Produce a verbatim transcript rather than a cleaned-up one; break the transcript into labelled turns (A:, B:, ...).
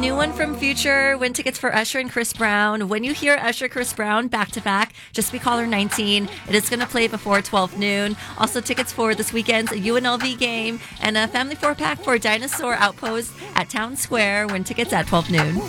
A: new one from Future. Win tickets for Usher and Chris Brown. When you hear Usher, Chris Brown back to back, just be caller nineteen. It is going to play before twelve noon. Also, tickets for this weekend's U N L V game and a family four pack for Dinosaur Outpost at Town Square. Win tickets at twelve noon.